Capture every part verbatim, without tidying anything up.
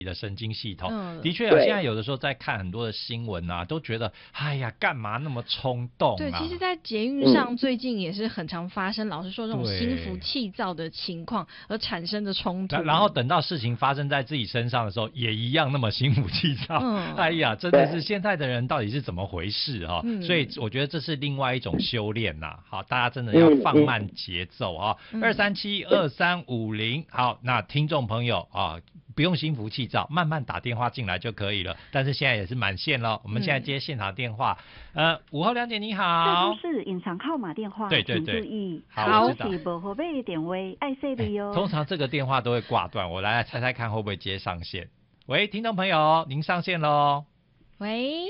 的神经系统。 嗯、 的确啊，现在有的时候在看很多的新闻啊，都觉得哎呀，干嘛那么冲动啊？ 对，其实，在捷运上最近也是很常发生，嗯、老实说这种心浮气躁的情况而产生的冲突。 然后等到事情发生在自己身上的时候，也一样那么心浮气躁。 嗯、 哎呀，真的是现在的人到底是怎么回事哈、哦嗯？ 所以我觉得这是另外一种修炼呐。好，大家真的要放慢节奏啊！二三七二三五零，好，那听众朋友啊。不用心浮气躁，慢慢打电话进来就可以了。但是现在也是满线了，我们现在接现场电话。嗯、呃，午后两点你好， 这就是隐藏号码电话， 对对对， 请注意。 好，我知道。 不合备点位爱塞的哟。 通常这个电话都会挂断，我来猜猜看会不会接上线。喂，听众朋友，您上线喽。 喂，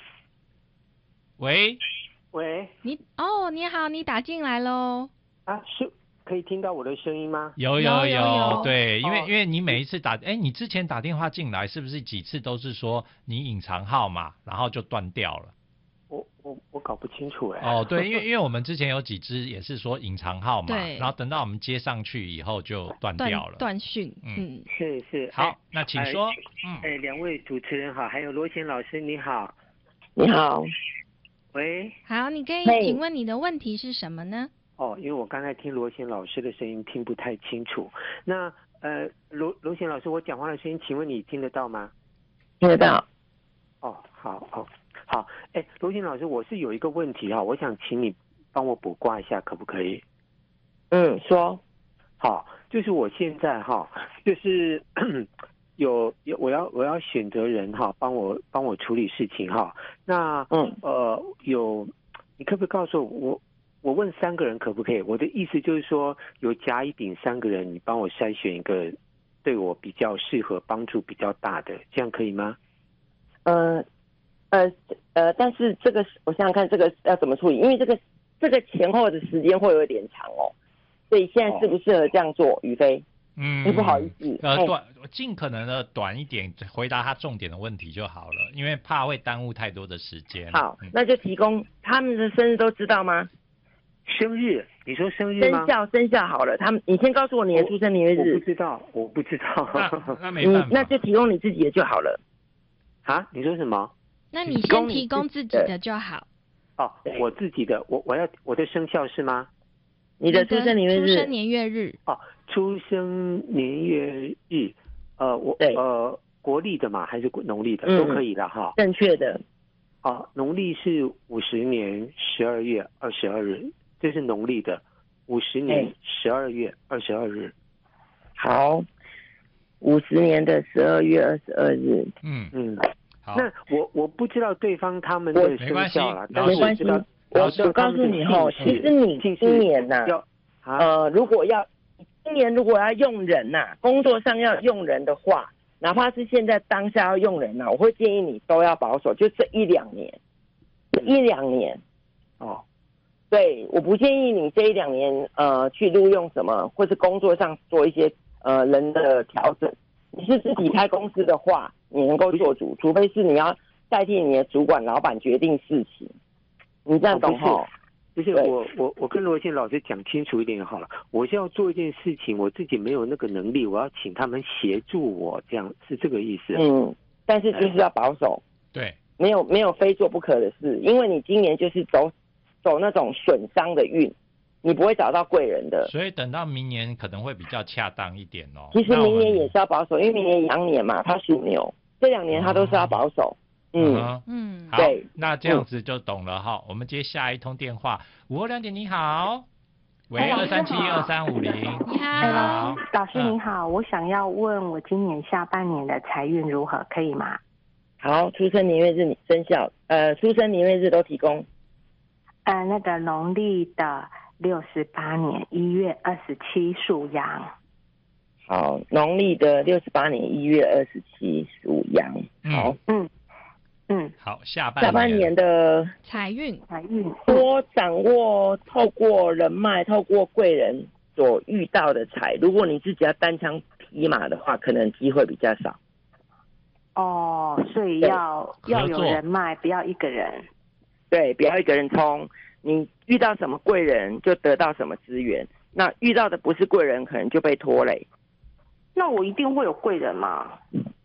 喂， 喂， 你哦，你好，你打进来喽。 啊，是。可以听到我的声音吗？ 有有有, 有, 有对，因为、哦、因为你每一次打，哎，你之前打电话进来，是不是几次都是说你隐藏号码，然后就断掉了？ 我我我搞不清楚哎。 哦，对，因为因为我们之前有几支也是说隐藏号码， 对， 然后等到我们接上去以后就断掉了， 断讯。 嗯，是是。 好，那请说。 哎、嗯，哎，两位主持人好，还有罗贤老师你好。 你好。 喂。 好，你可以请问你的问题是什么呢？ 哦，因为我刚才听罗贤老师的声音听不太清楚。那呃，罗罗贤老师，我讲话的声音，请问你听得到吗？ 听得到。 哦，好，哦，好，哎，罗贤老师，我是有一个问题哈，我想请你帮我卜卦一下，可不可以？ 嗯，说。 好，就是我现在哈，就是有有我要我要选择人哈，帮我帮我处理事情哈。那嗯呃有，你可不可以告诉我？我问三个人可不可以？我的意思就是说，有甲乙丙三个人，你帮我筛选一个对我比较适合、帮助比较大的，这样可以吗？ 呃呃呃，但是这个我想想看，这个要怎么处理？因为这个这个前后的时间会有点长哦，所以现在适不适合这样做？宇飞， 嗯， 不好意思， 呃，短尽可能的短一点，回答他重点的问题就好了，因为怕会耽误太多的时间。 好，嗯、那就提供他们的生日都知道吗？ 生日？你说生日吗？ 生肖生肖好了，他们你先告诉我你的出生年月日。 我不知道，我不知道。 那, 那没办法， 那就提供你自己的就好了。 啊？你说什么？ 那你先提供自己的就好。 哦，我自己的，我我要我的生肖是吗？ 你的出生年月日。 出生年月日。 哦，出生年月日，呃，我呃国历的嘛，还是农历的、嗯、都可以的哈。 正确的。 哦，农历是五十年十二月二十二日。这是农历的，五十年十二月二十二日。 好，五十年的十二月二十二日。 嗯嗯，好。那我我不知道对方他们的生肖啦， 没关系。我我告诉你哈，其实你今年呐、啊，呃，如果要今年如果要用人呐、啊，工作上要用人的话，哪怕是现在当下要用人呐、啊，我会建议你都要保守，就这一两年，一两年。 哦。 对，我不建议你这一两年呃去录用什么，或是工作上做一些呃人的调整。你是自己开公司的话，你能够做主，除非是你要代替你的主管、老板决定事情。你这样懂哈？ 不是，我我我跟罗健老师讲清楚一点好了。我是要做一件事情，我自己没有那个能力，我要请他们协助我，这样是这个意思。 嗯，但是就是要保守。 对， 没有没有非做不可的事，因为你今年就是走。走那种损伤的运，你不会找到贵人的。 所以等到明年可能会比较恰当一点哦。 其实明年也是要保守，因为明年羊年嘛，他属牛，这两年他都是要保守。 嗯嗯嗯， 好，对，那这样子就懂了哈。嗯、我们接下一通电话，午后两点你好，喂，二三七二三五零， 你好， 老师你好，嗯、我想要问我今年下半年的财运如何，可以吗？ 好，出生年月日、生肖，呃，出生年月日都提供。 呃，那个农历的六十八年一月二十七属羊。 好，农历的六十八年一月二十七属羊。好， 嗯嗯， 好，下半年下半年的财运， 财运多掌握透过人脉、透过贵人所遇到的财。如果你自己要单枪匹马的话，可能机会比较少。 哦，所以要要有人脉，不要一个人。 对，不要一个人冲，你遇到什么贵人就得到什么资源，那遇到的不是贵人，可能就被拖累。 那我一定会有贵人吗？